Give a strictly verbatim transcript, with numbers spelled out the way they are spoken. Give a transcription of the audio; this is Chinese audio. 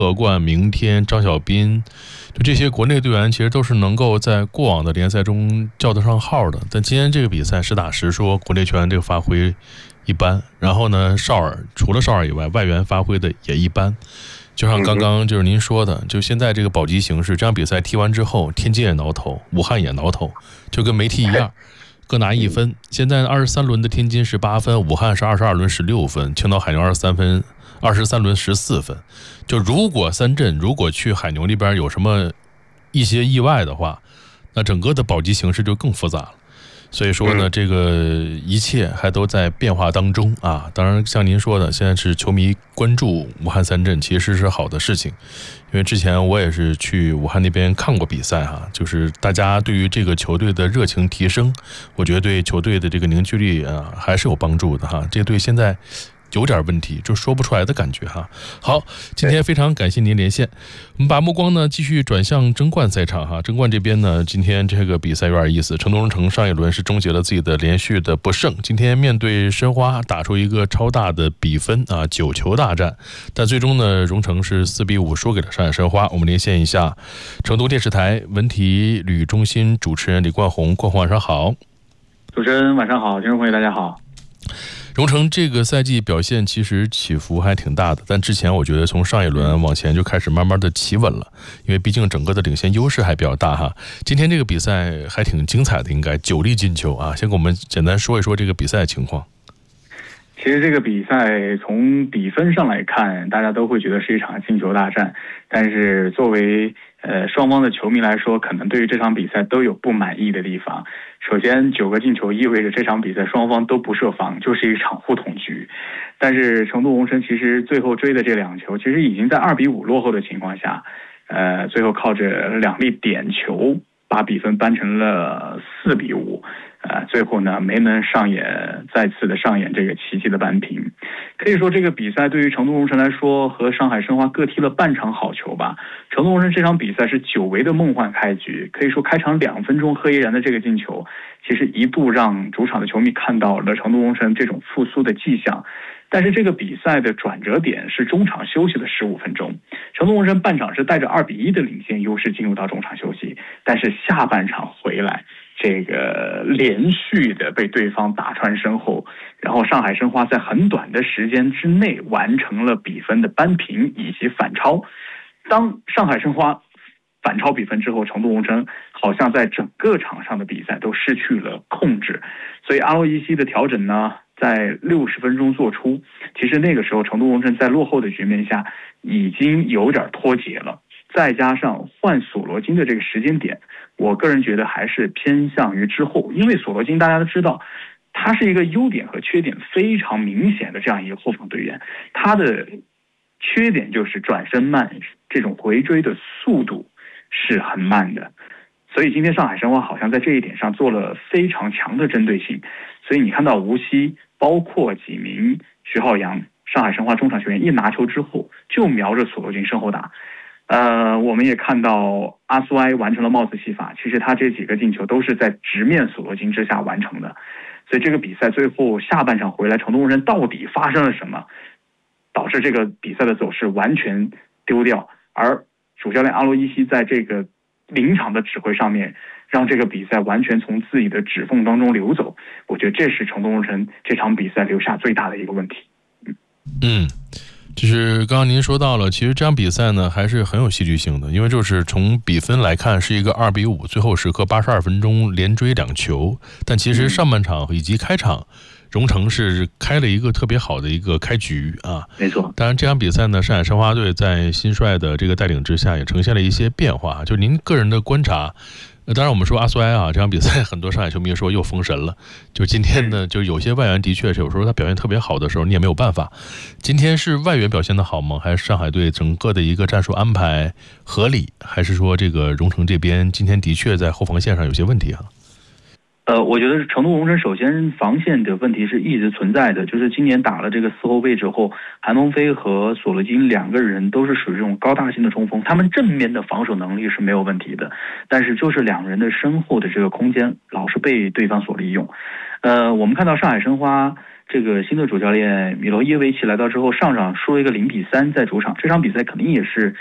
何冠、明天、张小斌，就这些国内队员其实都是能够在过往的联赛中叫得上号的。但今天这个比赛实打实说，国内球员这个发挥一般。然后呢，绍尔除了绍尔以外，外援发挥的也一般。就像刚刚就是您说的，就现在这个保级形势，这场比赛踢完之后，天津也挠头，武汉也挠头，就跟没踢一样。各拿一分。现在二十三轮的天津是八分，武汉是二十二轮十六分，青岛海牛二十三分，二十三轮十四分。就如果三镇如果去海牛那边有什么一些意外的话，那整个的保级形势就更复杂了。所以说呢，这个一切还都在变化当中啊。当然，像您说的，现在是球迷关注武汉三镇，其实是好的事情。因为之前我也是去武汉那边看过比赛哈，就是大家对于这个球队的热情提升，我觉得对球队的这个凝聚力啊还是有帮助的哈。这个队现在有点问题，就说不出来的感觉哈。好，今天非常感谢您连线，我们把目光呢继续转向争冠赛场哈。争冠这边呢，今天这个比赛有点意思，成都蓉城上一轮是终结了自己的连续的不胜，今天面对申花打出一个超大的比分啊，九球大战，但最终呢，蓉城是四比五输给了上海申花。我们连线一下成都电视台文体旅中心主持人李冠宏，冠宏晚上好。 主持人晚上好，听众朋友大家好。 蓉城这个赛季表现其实起伏还挺大的，但之前我觉得从上一轮往前就开始慢慢的企稳了，因为毕竟整个的领先优势还比较大哈。今天这个比赛还挺精彩的，应该九粒进球啊，先给我们简单说一说这个比赛情况。 其实这个比赛从比分上来看，大家都会觉得是一场进球大战，但是作为呃双方的球迷来说，可能对于这场比赛都有不满意的地方。首先，九个进球意味着这场比赛双方都不设防，就是一场互捅局。但是成都蓉城其实最后追的这两球，其实已经在二比五落后的情况下，呃，最后靠着两粒点球把比分扳成了四比五。呃，最后呢没能上演再次的上演这个奇迹的扳平。可以说这个比赛对于成都蓉城来说和上海申花各踢了半场好球吧。成都蓉城这场比赛是久违的梦幻开局，可以说开场两分钟贺一然的这个进球，其实一度让主场的球迷看到了成都蓉城这种复苏的迹象。但是这个比赛的转折点是中场休息的十五分钟，成都蓉城半场是带着二比一的领先优势进入到中场休息，但是下半场回来这个连续的被对方打穿身后，然后上海申花在很短的时间之内完成了比分的扳平以及反超。当上海申花反超比分之后，成都蓉城好像在整个场上的比赛都失去了控制，所以阿洛伊西的调整呢在六十分钟做出，其实那个时候成都蓉城在落后的局面下已经有点脱节了，再加上换索罗金的这个时间点，我个人觉得还是偏向于之后，因为索罗金大家都知道他是一个优点和缺点非常明显的这样一个后防队员，他的缺点就是转身慢，这种回追的速度是很慢的，所以今天上海申花好像在这一点上做了非常强的针对性。所以你看到无锡包括几名徐浩洋上海申花中场球员一拿球之后就瞄着索罗金身后打。呃，我们也看到阿苏埃完成了帽子戏法，其实他这几个进球都是在直面索罗金之下完成的。所以这个比赛最后下半场回来，成都蓉城到底发生了什么，导致这个比赛的走势完全丢掉，而主教练阿洛伊西在这个临场的指挥上面让这个比赛完全从自己的指缝当中流走，我觉得这是成都蓉城这场比赛留下最大的一个问题。 嗯嗯，就是刚刚您说到了，其实这场比赛呢还是很有戏剧性的，因为就是从比分来看是一个二比五，最后时刻八十二分钟连追两球，但其实上半场以及开场蓉城是开了一个特别好的一个开局啊， 没错。 当然这场比赛呢，上海申花队在新帅的这个带领之下也呈现了一些变化，就您个人的观察。呃，当然我们说阿苏埃啊，这场比赛很多上海球迷说又封神了。就今天呢，就有些外援的确是有时候他表现特别好的时候，你也没有办法。今天是外援表现的好吗？还是上海队整个的一个战术安排合理？还是说这个蓉城这边今天的确在后防线上有些问题啊？ 呃，我觉得成都蓉城首先防线的问题是一直存在的，就是今年打了这个四后卫之后，韩鹏飞和索罗金两个人都是属于这种高大型的中锋，他们正面的防守能力是没有问题的，但是就是两人的身后的这个空间老是被对方所利用。呃，我们看到上海申花这个新的主教练米罗耶维奇来到之后，上场输了一个零比三，在主场，这场比赛肯定也是